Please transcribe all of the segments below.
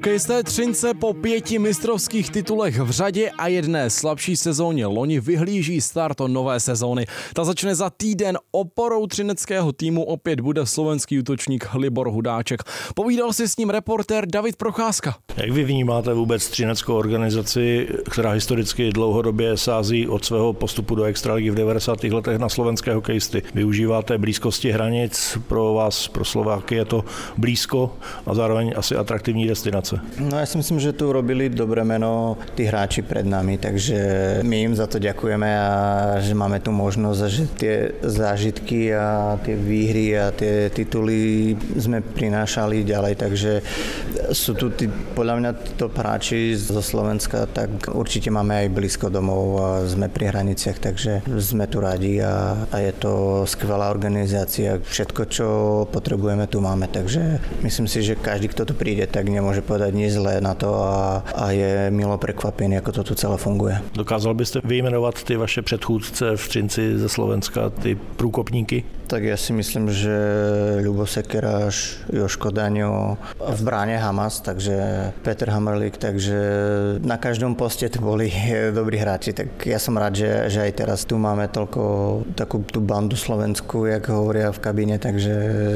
Hokejisté Třince po 5 mistrovských titulech v řadě a jedné slabší sezóně loni vyhlíží start nové sezóny. Ta začne za týden. Oporou třineckého týmu opět bude slovenský útočník Libor Hudáček. Povídal si s ním reportér David Procházka. Jak vy vnímáte vůbec třineckou organizaci, která historicky dlouhodobě sází od svého postupu do extraligy v 90. letech na slovenské hokejisty? Využíváte blízkosti hranic, pro vás, pro Slováky je to blízko a zároveň asi atraktivní destinace? No ja si myslím, že tu robili dobré meno tí hráči pred nami, takže my im za to ďakujeme a že máme tu možnosť a že tie zážitky a tie výhry a tie tituly sme prinášali ďalej, takže sú tu podľa mňa top hráči zo Slovenska, tak určite máme aj blízko domov a sme pri hraniciach, takže sme tu radi a je to skvelá organizácia. Všetko, čo potrebujeme, tu máme, takže myslím si, že každý, kto tu príde, tak nemôže povedať nič zlé na to a je milo prekvapený, ako to tu celé funguje. Dokázal byste vyjmenovat ty vaše předchůdce v Třinci ze Slovenska, ty průkopníky? Tak ja si myslím, že Ľubo Sekeráš, Joško Daňo, v bráne Hamas, takže Peter Hamrlík, takže na každom poste tu boli dobrí hráči, tak ja som rád, že aj teraz tu máme toľko takú tú bandu slovenskú, jak hovoria v kabíne, takže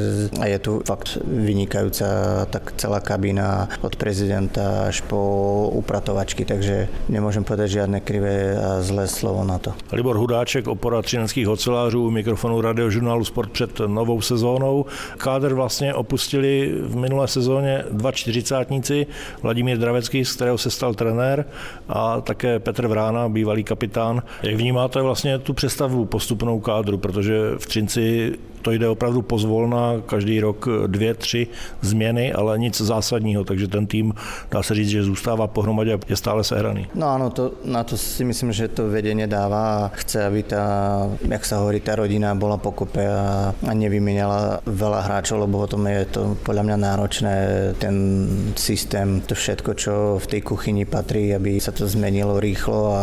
je tu fakt vynikajúca tak celá kabína od prezidenta až po upratovačky, takže nemôžem povedať žiadne krivé a zlé slovo na to. Libor Hudáček, opora třineckých ocelářů, u mikrofonu Radiožurnálu Sport před novou sezónou. Kádr vlastně opustili v minulé sezóně 2 čtyřicátníci, Vladimír Dravecký, z kterého se stal trenér, a také Petr Vrána, bývalý kapitán. Jak vnímáte vlastně tu přestavbu postupnou kádru, protože v Třinci to jde opravdu pozvolna, každý rok 2-3 změny, ale nic zásadního, takže ten tým, dá se říct, že zůstává pohromadě a je stále sehraný. No áno, na to si myslím, že to vedenie dáva a chce, aby tá, jak sa hovorí, tá rodina bola pokope a nevymieniala veľa hráčov, lebo potom je to podľa mňa náročné, ten systém, to všetko, čo v tej kuchyni patrí, aby sa to zmenilo rýchlo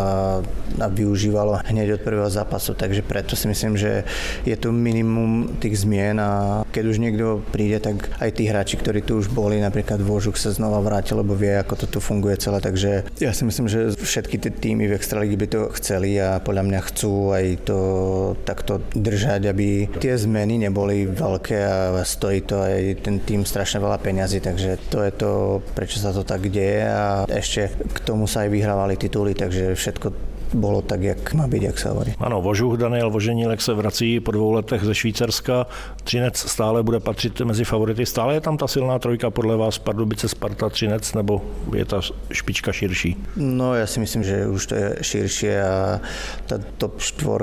a využívalo hneď od prvého zápasu, takže preto si myslím, že je to minimum tých zmien a keď už niekto príde, tak aj tí hráči, ktorí tu už boli, napríklad Vožuk sa znova vrátil, lebo vie, ako to tu funguje celé, takže ja si myslím, že všetky tie týmy v extralíge by to chceli a podľa mňa chcú aj to takto držať, aby tie zmeny neboli veľké a stojí to aj ten tým strašne veľa peňazí, takže to je to, prečo sa to tak deje a ešte k tomu sa aj vyhrávali tituly, takže všetko bolo tak, jak má byť, jak sa hovorí. Ano, Vožuch Daniel Voženílek se vrací po 2 letech ze Švýcarska. Třinec stále bude patřit mezi favority. Stále je tam ta silná trojka podle vás, Pardubice, Sparta, Třinec, nebo je ta špička širší? No ja si myslím, že už to je širšie a tá top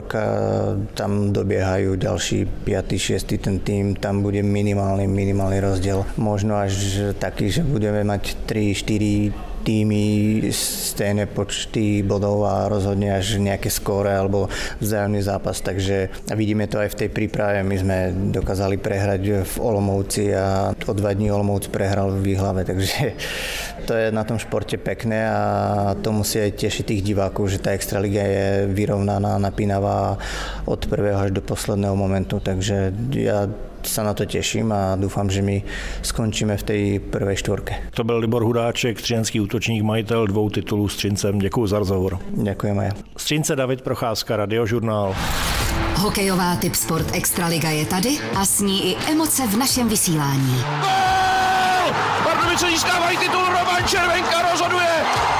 4, tam dobiehajú ďalší 5., 6. ten tým, tam bude minimálny rozdiel. Možno až taký, že budeme mať 3-4 týmy, stejné počty bodov a rozhodne až nejaké skóre alebo vzájomný zápas, takže vidíme to aj v tej príprave. My sme dokázali prehrať v Olomouci a o 2 dní Olomouc prehral v Výhlave, takže to je na tom športe pekné a to musí aj tešiť tých divákov, že tá extraliga je vyrovnaná, napínavá od prvého až do posledného momentu, takže ja sa na to teším a dúfam, že my skončíme v tej prvej štvorke. To byl Libor Hudáček, třinský útočník, majitel 2 titulů s Třincem. Děkuji za rozhovor. Ďakujem aj. Z Třince David Procházka, Radiožurnál. Hokejová Tipsport Extraliga je tady a s ní i emoce v našem vysílání. Gól! Pardubice získávají titul, Roman Červenka rozhoduje!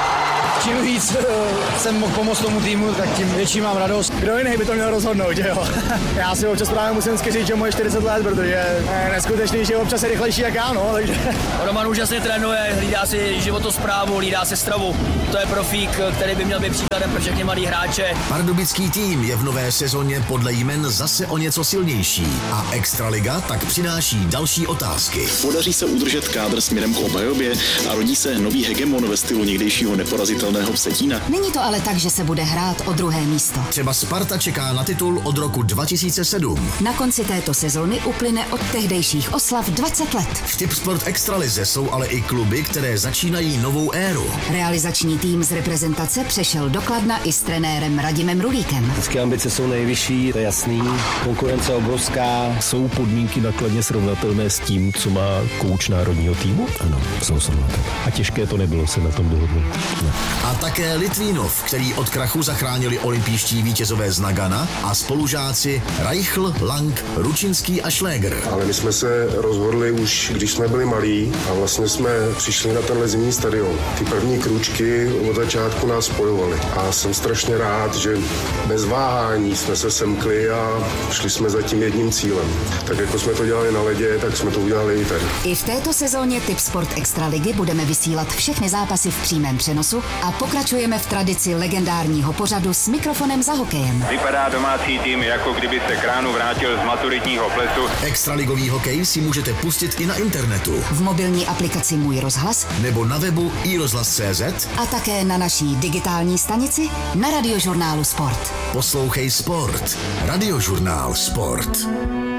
Čím víc jsem mohl pomoct tomu týmu, tak tím větší mám radost. Kdo jiný by to měl rozhodnout, že jo? Já si občas právě musím říct, že moje 40 let, protože je neskutečný, že občas je rychlejší jak já, no, takže... Roman úžasně trénuje, hlídá si životosprávu, hlídá si stravu. To je profík, který by měl být příkladem pro všechny mladý hráče. Pardubický tým je v nové sezóně podle jmen zase o něco silnější a Extraliga tak přináší další otázky. Podaří se udržet kádr směrem k obhajobě a rodí se nový hegemon ve stylu někdejšího neporazitelného pravidelného Vsetína. Není to ale tak, že se bude hrát o druhé místo. Třeba Sparta čeká na titul od roku 2007. Na konci této sezóny uplyne od tehdejších oslav 20 let. V Tipsport Extralize jsou ale i kluby, které začínají novou éru. Realizační tým z reprezentace přešel do Kladna i s trenérem Radimem Rulíkem. Vždycky ambice jsou nejvyšší, to je jasný, konkurence obrovská. Jsou podmínky na Kladně srovnatelné s tím, co má kouč národního týmu? Ano, jsou srovnatelné. A těžké to nebylo se na tom dohodnout. Ne. A také Litvínov, který od krachu zachránili olympijští vítězové z Nagana a spolužáci Reichl, Lang, Ručinský a Šléger. Ale my jsme se rozhodli už, když jsme byli malí a vlastně jsme přišli na tenhle zimní stadion. Ty první krůčky od začátku nás spojovaly a jsem strašně rád, že bez váhání jsme se semkli a šli jsme za tím jedním cílem. Tak jako jsme to dělali na ledě, tak jsme to udělali i tady. I v této sezóně Tipsport Extraligy budeme vysílat všechny zápasy v přímém přenosu a pokračujeme v tradici legendárního pořadu s mikrofonem za hokejem. Vypadá domácí tým, jako kdyby se k ránu vrátil z maturitního plesu. Extraligový hokej si můžete pustit i na internetu. V mobilní aplikaci Můj rozhlas nebo na webu iRozhlas.cz a také na naší digitální stanici na Radiožurnálu Sport. Poslouchej Sport. Radiožurnál Sport.